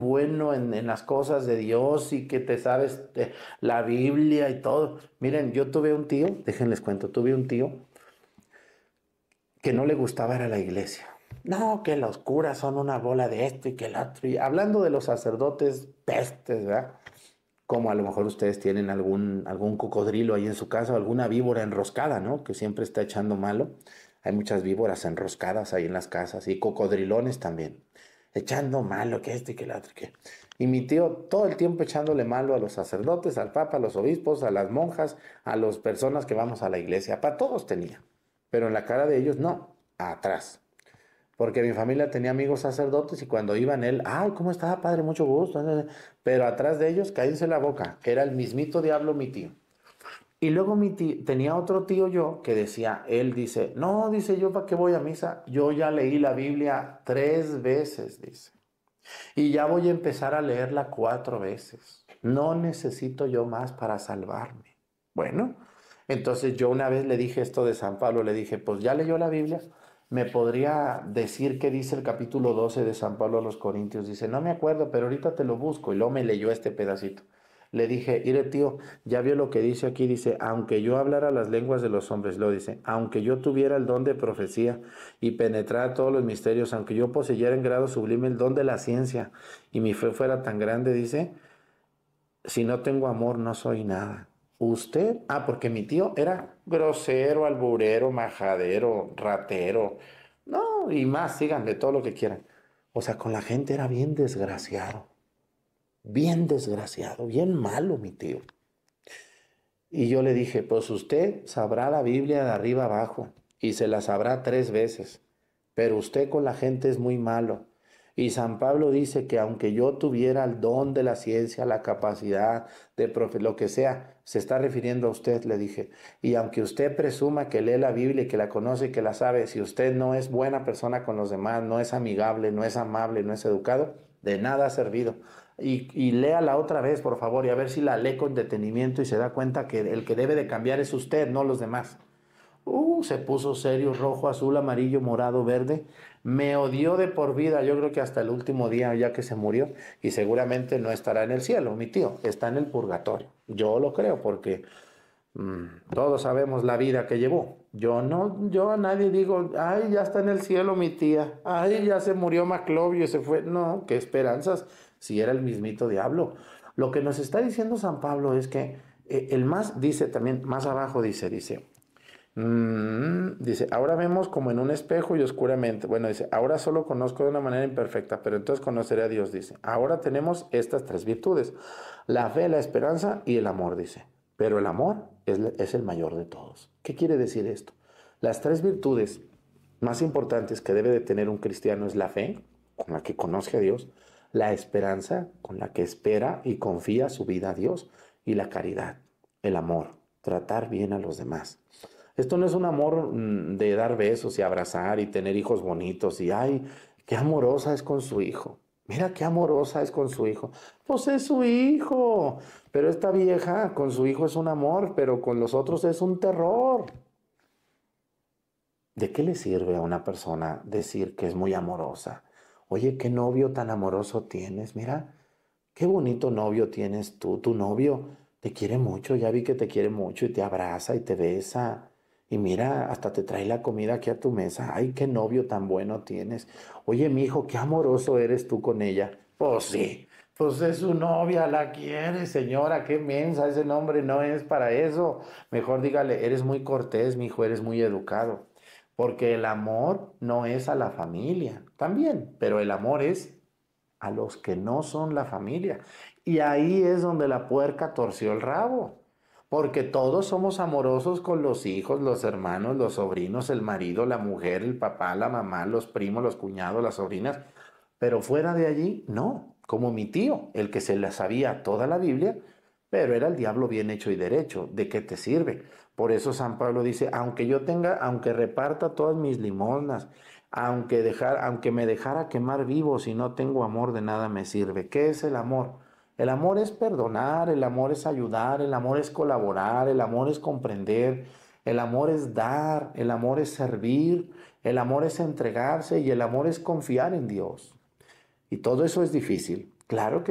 bueno en las cosas de Dios y que te sabes la Biblia y todo. Miren, yo tuve un tío, déjenles cuento, tuve un tío que no le gustaba ir a la iglesia. No, que los curas son una bola de esto y que el otro. Y hablando de los sacerdotes, pestes, ¿verdad? Como a lo mejor ustedes tienen algún cocodrilo ahí en su casa o alguna víbora enroscada, ¿no? Que siempre está echando malo. Hay muchas víboras enroscadas ahí en las casas y cocodrilones también. Echando malo, que este y que el otro. Que... Y mi tío todo el tiempo echándole malo a los sacerdotes, al papa, a los obispos, a las monjas, a las personas que vamos a la iglesia. Para todos tenía. Pero en la cara de ellos no, atrás. Porque mi familia tenía amigos sacerdotes y cuando iban él, ay, ¿cómo está, padre? Mucho gusto. Pero atrás de ellos, cállense la boca. Era el mismito diablo mi tío. Y luego mi tío, tenía otro tío yo que decía, él dice, no, dice yo, ¿para qué voy a misa? Yo ya leí la Biblia 3 veces, dice. Y ya voy a empezar a leerla 4 veces. No necesito yo más para salvarme. Bueno, entonces yo una vez le dije esto de San Pablo, le dije, pues ya leyó la Biblia, ¿me podría decir qué dice el capítulo 12 de San Pablo a los Corintios? Dice, no me acuerdo, pero ahorita te lo busco. Y luego me leyó este pedacito. Le dije, mire tío, ya vio lo que dice aquí, dice, aunque yo hablara las lenguas de los hombres, lo dice, aunque yo tuviera el don de profecía y penetrara todos los misterios, aunque yo poseyera en grado sublime el don de la ciencia y mi fe fuera tan grande, dice, si no tengo amor no soy nada. Usted, porque mi tío era grosero, alburero, majadero, ratero, no, y más, síganle todo lo que quieran. O sea, con la gente era bien desgraciado, bien malo mi tío. Y yo le dije, pues usted sabrá la Biblia de arriba abajo y se la sabrá 3 veces, pero usted con la gente es muy malo. Y San Pablo dice que aunque yo tuviera el don de la ciencia, la capacidad de lo que sea, se está refiriendo a usted, le dije. Y aunque usted presuma que lee la Biblia y que la conoce y que la sabe, si usted no es buena persona con los demás, no es amigable, no es amable, no es educado, de nada ha servido. Y léala otra vez, por favor, y a ver si la lee con detenimiento y se da cuenta que el que debe de cambiar es usted, no los demás. Se puso serio, rojo, azul, amarillo, morado, verde. Me odió de por vida, yo creo que hasta el último día ya que se murió. Y seguramente no estará en el cielo, mi tío, está en el purgatorio. Yo lo creo porque todos sabemos la vida que llevó. Yo no, yo a nadie digo, ay, ya está en el cielo mi tía, ay, ya se murió Maclovio y se fue. No, qué esperanzas, si era el mismito diablo. Lo que nos está diciendo San Pablo es que el más, dice también, más abajo dice, ahora vemos como en un espejo y oscuramente. Bueno, dice, ahora solo conozco de una manera imperfecta, pero entonces conoceré a Dios, dice. Ahora tenemos estas 3 virtudes, la fe, la esperanza y el amor, dice. Pero el amor es el mayor de todos. ¿Qué quiere decir esto? Las 3 virtudes más importantes que debe de tener un cristiano es la fe, con la que conoce a Dios, la esperanza, con la que espera y confía su vida a Dios, y la caridad, el amor, tratar bien a los demás. Esto no es un amor de dar besos y abrazar y tener hijos bonitos y ay, qué amorosa es con su hijo. Mira qué amorosa es con su hijo. Pues es su hijo. Pero esta vieja con su hijo es un amor, pero con los otros es un terror. ¿De qué le sirve a una persona decir que es muy amorosa? Oye, qué novio tan amoroso tienes. Mira, qué bonito novio tienes tú. Tu novio te quiere mucho. Ya vi que te quiere mucho y te abraza y te besa. Y mira, hasta te trae la comida aquí a tu mesa. Ay, qué novio tan bueno tienes. Oye, mi hijo, qué amoroso eres tú con ella. Pues sí, pues es su novia, la quiere, señora, qué mensa. Ese nombre no es para eso. Mejor dígale, eres muy cortés, mi hijo, eres muy educado. Porque el amor no es a la familia, también, pero el amor es a los que no son la familia. Y ahí es donde la puerca torció el rabo. Porque todos somos amorosos con los hijos, los hermanos, los sobrinos, el marido, la mujer, el papá, la mamá, los primos, los cuñados, las sobrinas. Pero fuera de allí, no. Como mi tío, el que se la sabía toda la Biblia, pero era el diablo bien hecho y derecho. ¿De qué te sirve? Por eso San Pablo dice, aunque yo tenga, aunque reparta todas mis limosnas, aunque me dejara quemar vivo, si no tengo amor de nada me sirve. ¿Qué es el amor? El amor es perdonar, el amor es ayudar, el amor es colaborar, el amor es comprender, el amor es dar, el amor es servir, el amor es entregarse y el amor es confiar en Dios. Y todo eso es difícil. Claro que